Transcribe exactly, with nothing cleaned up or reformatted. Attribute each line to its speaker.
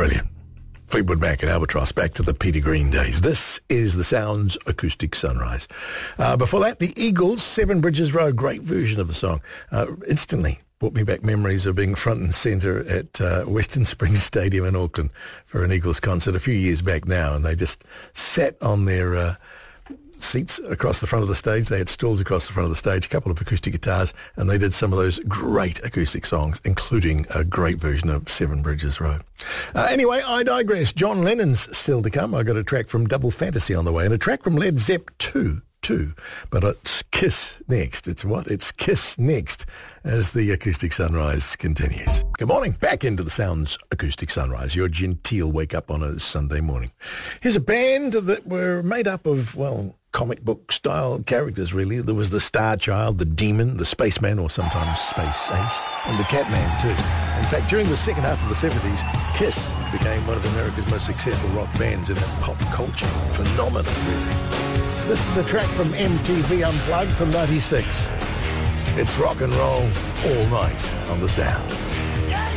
Speaker 1: Brilliant. Fleetwood Mac and Albatross, back to the Peter Green days. This is the Sounds Acoustic Sunrise. Uh, before that, the Eagles, Seven Bridges Road, great version of the song. Uh, instantly brought me back memories of being front and centre at uh, Western Springs Stadium in Auckland for an Eagles concert a few years back now, and they just sat on their uh, seats across the front of the stage. They had stalls across the front of the stage, a couple of acoustic guitars, and they did some of those great acoustic songs, including a great version of Seven Bridges Road. Uh, anyway, I digress. John Lennon's still to come. I got a track from Double Fantasy on the way, and a track from Led Zepp two. Too, but it's Kiss next. It's what? It's Kiss next as the Acoustic Sunrise continues. Good morning. Back into the Sounds Acoustic Sunrise. Your genteel wake up on a Sunday morning. Here's a band that were made up of, well, comic book style characters, really. There was the Star Child, the Demon, the Spaceman, or sometimes Space Ace, and the Catman too. In fact, during the second half of the seventies, Kiss became one of America's most successful rock bands in that pop culture phenomenon, really. This is a track from M T V Unplugged from ninety-six. It's rock and roll all night on the Sound.